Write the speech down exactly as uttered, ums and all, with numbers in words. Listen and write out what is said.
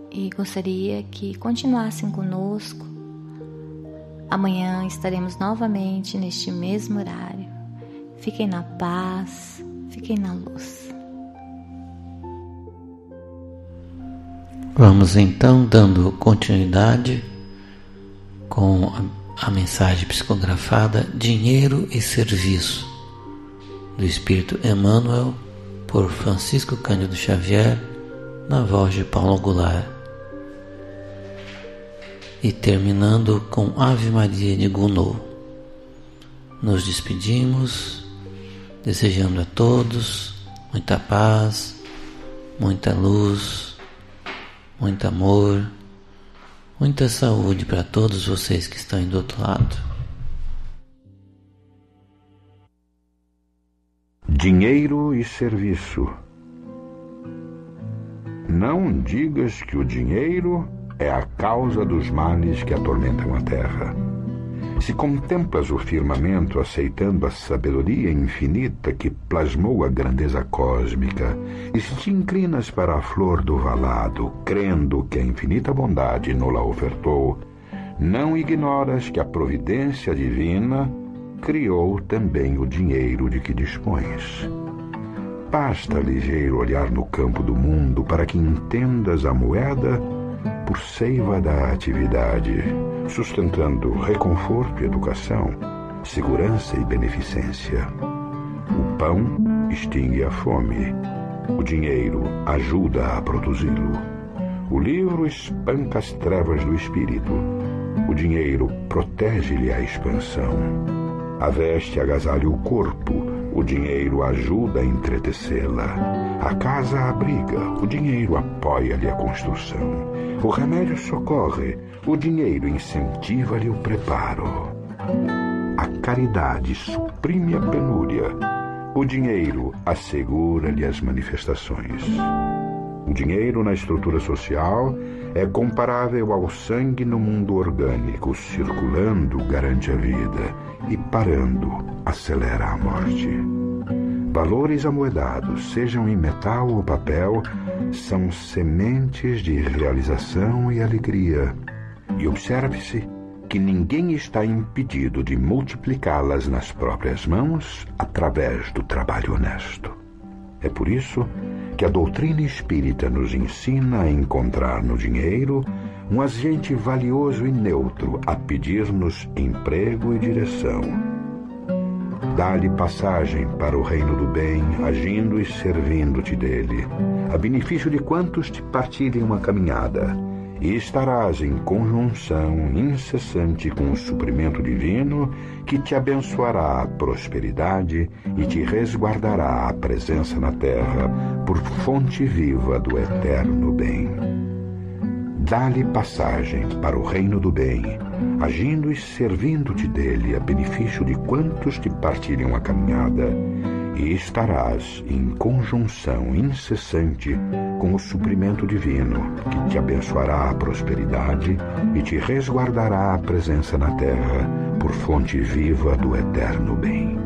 e gostaria que continuassem conosco. Amanhã estaremos novamente neste mesmo horário. Fiquem na paz, fiquem na luz. Vamos então dando continuidade com a, a mensagem psicografada Dinheiro e Serviço, do Espírito Emmanuel, por Francisco Cândido Xavier, na voz de Paulo Goulart. E terminando com Ave Maria de Gounod. Nos despedimos, desejando a todos muita paz, muita luz, muito amor, muita saúde para todos vocês que estão aí do outro lado. Dinheiro e serviço. Não digas que o dinheiro é a causa dos males que atormentam a terra. Se contemplas o firmamento aceitando a sabedoria infinita que plasmou a grandeza cósmica, e se te inclinas para a flor do valado, crendo que a infinita bondade nola ofertou, não ignoras que a providência divina criou também o dinheiro de que dispões. Basta ligeiro olhar no campo do mundo para que entendas a moeda por seiva da atividade, sustentando reconforto e educação, segurança e beneficência. O pão extingue a fome, o dinheiro ajuda a produzi-lo. O livro espanca as trevas do espírito, o dinheiro protege-lhe a expansão. A veste agasalha o corpo, o dinheiro ajuda a entretecê-la. A casa abriga, o dinheiro apoia-lhe a construção. O remédio socorre, o dinheiro incentiva-lhe o preparo. A caridade suprime a penúria, o dinheiro assegura-lhe as manifestações. O dinheiro na estrutura social é comparável ao sangue no mundo orgânico, circulando garante a vida e parando acelera a morte. Valores amoedados, sejam em metal ou papel, são sementes de realização e alegria. E observe-se que ninguém está impedido de multiplicá-las nas próprias mãos através do trabalho honesto. É por isso que a doutrina espírita nos ensina a encontrar no dinheiro um agente valioso e neutro a pedir-nos emprego e direção. Dá-lhe passagem para o reino do bem, agindo e servindo-te dele, a benefício de quantos te partilhem uma caminhada, e estarás em conjunção incessante com o suprimento divino que te abençoará a prosperidade e te resguardará a presença na terra por fonte viva do eterno bem. Dá-lhe passagem para o reino do bem, agindo e servindo-te dele a benefício de quantos te partilham a caminhada, e estarás em conjunção incessante com o suprimento divino, que te abençoará a prosperidade e te resguardará a presença na terra por fonte viva do eterno bem.